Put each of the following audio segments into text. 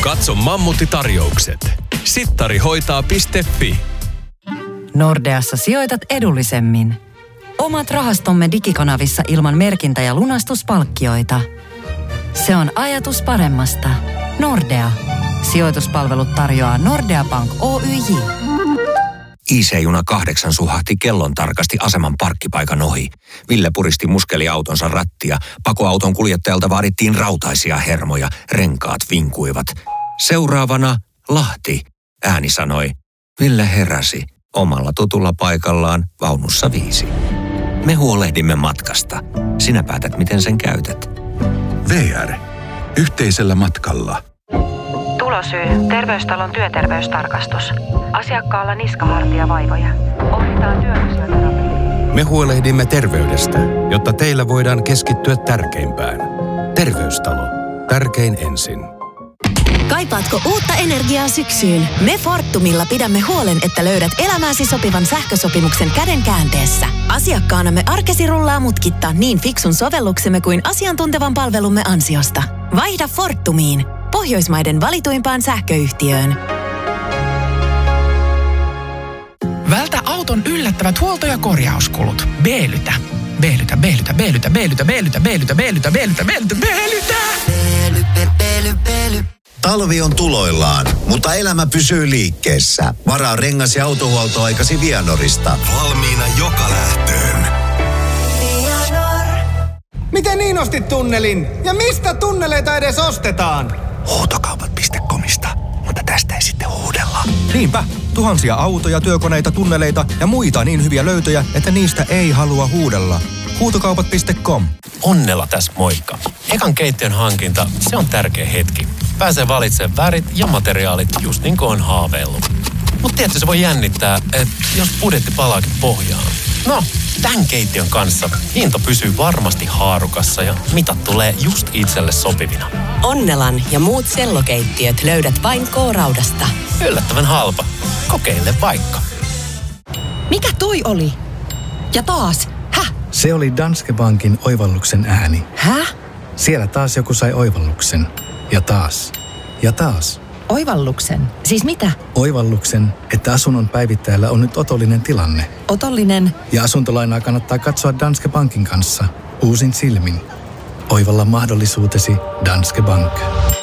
Katso mammuttitarjoukset. Sittarihoitaa.fi. Nordeassa sijoitat edullisemmin. Omat rahastomme digikanavissa ilman merkintä- ja lunastuspalkkioita. Se on ajatus paremmasta. Nordea. Sijoituspalvelut tarjoaa Nordea Bank Oyj. IC-juna 8 suhahti kellon tarkasti aseman parkkipaikan ohi. Ville puristi muskeliautonsa rattia. Pakoauton kuljettajalta vaadittiin rautaisia hermoja. Renkaat vinkuivat. Seuraavana Lahti, ääni sanoi. Ville heräsi. Omalla tutulla paikallaan vaunussa 5. Me huolehdimme matkasta. Sinä päätät, miten sen käytät. VR. Yhteisellä matkalla. Tulosyy. Terveystalon työterveystarkastus. Asiakkaalla niskahartiavaivoja. Ohjataan työfysioterapia. Me huolehdimme terveydestä, jotta teillä voidaan keskittyä tärkeimpään. Terveystalo. Tärkein ensin. Kaipaatko uutta energiaa syksyyn? Me Fortumilla pidämme huolen, että löydät elämääsi sopivan sähkösopimuksen käden käänteessä. Asiakkaanamme arkesi rullaa mutkitta niin fiksun sovelluksemme kuin asiantuntevan palvelumme ansiosta. Vaihda Fortumiin, Pohjoismaiden valituimpaan sähköyhtiöön. Vältä auton yllättävät huolto- ja korjauskulut. Beelytä. Beelytä, beelytä, beelytä, beelytä, beelytä, beelytä, beelytä, beelytä, beelytä, beelytä. Talvi on tuloillaan, mutta elämä pysyy liikkeessä. Varaa rengas- ja autohuoltoaikasi Vianorista. Valmiina joka lähtöön. Miten niin ostit tunnelin? Ja mistä tunneleita edes ostetaan? Huutokaupat.comista, mutta tästä ei sitten huudella. Niinpä, tuhansia autoja, työkoneita, tunneleita ja muita niin hyviä löytöjä, että niistä ei halua huudella. Huutokaupat.com. Onnella tässä moikka. Ekan keittiön hankinta, se on tärkeä hetki. Pääsee valitsemaan värit ja materiaalit just niin kuin on haaveillut. Mutta tietysti se voi jännittää, että jos budjetti palaakin pohjaan. No, tämän keittiön kanssa hinta pysyy varmasti haarukassa ja mitat tulee just itselle sopivina. Onnelan ja muut sellokeittiöt löydät vain K-Raudasta. Yllättävän halpa. Kokeile vaikka. Mikä toi oli? Ja taas, Se oli Danske Bankin oivalluksen ääni. Häh? Siellä taas joku sai oivalluksen. Ja taas. Ja taas. Oivalluksen? Siis mitä? Oivalluksen, että asunnon päivittäjällä on nyt otollinen tilanne. Otollinen? Ja asuntolainaa kannattaa katsoa Danske Bankin kanssa. Uusin silmin. Oivalla mahdollisuutesi Danske Bank.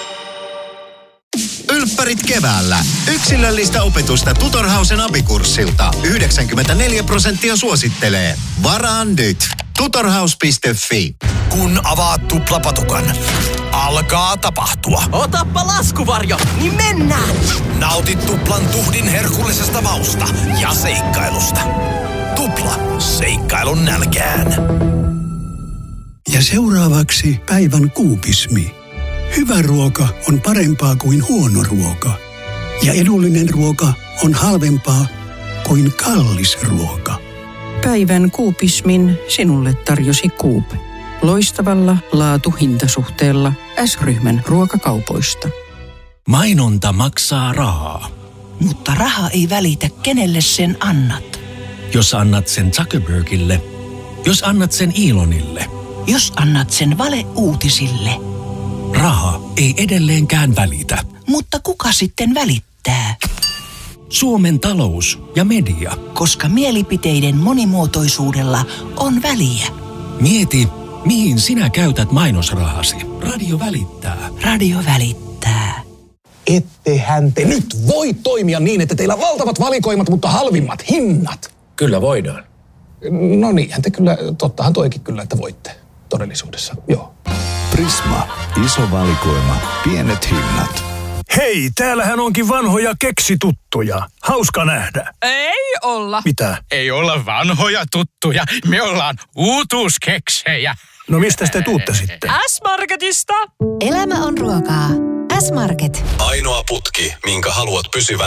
Ylppärit keväällä. Yksilöllistä opetusta Tutorhausen abikurssilta. 94% suosittelee. Varaa nyt. Tutorhaus.fi. Kun avaat tuplapatukan, alkaa tapahtua. Otappa laskuvarjo, niin mennään! Nautit tuplan tuhdin herkullisesta mausta ja seikkailusta. Tupla. Seikkailun nälkään. Ja seuraavaksi päivän kuupismi. Hyvä ruoka on parempaa kuin huono ruoka. Ja edullinen ruoka on halvempaa kuin kallis ruoka. Päivän kuupismin sinulle tarjosi Coop. Loistavalla laatu-hintasuhteella S-ryhmän ruokakaupoista. Mainonta maksaa rahaa. Mutta raha ei välitä, kenelle sen annat. Jos annat sen Zuckerbergille, jos annat sen Elonille, jos annat sen valeuutisille. Raha ei edelleenkään välitä. Mutta kuka sitten välittää? Suomen talous ja media. Koska mielipiteiden monimuotoisuudella on väliä. Mieti, mihin sinä käytät mainosrahasi. Radio välittää. Radio välittää. Ettehän te nyt voi toimia niin, että teillä on valtavat valikoimat, mutta halvimmat hinnat. Kyllä voidaan. No niinhän te kyllä, tottahan toikin kyllä, että voitte todellisuudessa, joo. Prisma. Iso valikoima. Pienet hinnat. Hei, täällähän onkin vanhoja keksituttuja. Hauska nähdä. Ei olla. Mitä? Ei olla vanhoja tuttuja. Me ollaan uutuuskeksejä. No mistä te tuutte sitten? S-Marketista. Elämä on ruokaa. S-Market. Ainoa putki, minkä haluat pysyvän